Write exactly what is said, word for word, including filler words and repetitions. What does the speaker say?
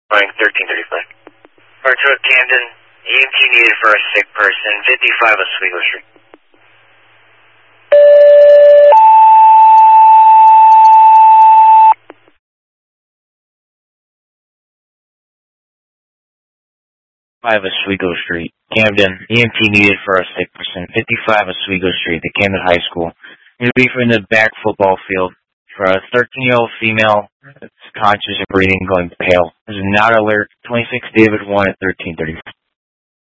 Flying thirteen thirty-five. Archer Camden, E M T needed for a sick person, fifty-five Oswego Street. five Oswego Street, Camden, E M T needed for a sick person, fifty-five Oswego Street, the Camden High School. It'll be from the back football field for a thirteen-year-old female that's conscious and breathing, going pale. There's a not alert, twenty-six David one at thirteen thirty.